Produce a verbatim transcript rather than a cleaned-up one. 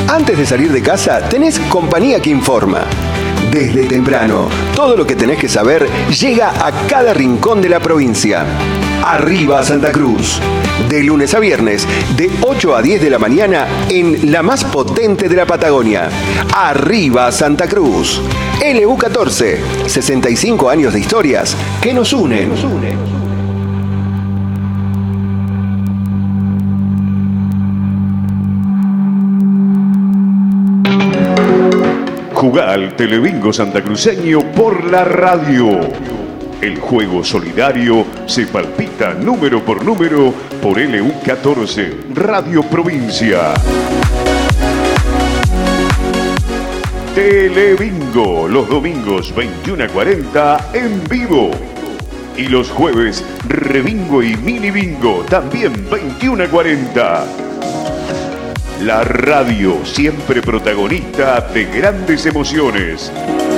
Antes de salir de casa, tenés compañía que informa. Desde temprano, todo lo que tenés que saber llega a cada rincón de la provincia. Arriba Santa Cruz. De lunes a viernes, de ocho a diez de la mañana, en la más potente de la Patagonia. Arriba Santa Cruz. L U catorce, sesenta y cinco años de historias que nos unen. Nos unen. Jugá al Telebingo santacruceño por la radio. El juego solidario se palpita número por número por L U catorce, Radio Provincia. Telebingo, los domingos veintiuno a cuarenta en vivo. Y los jueves, Rebingo y Mini Bingo, también veintiuno a cuarenta. La radio, siempre protagonista de grandes emociones.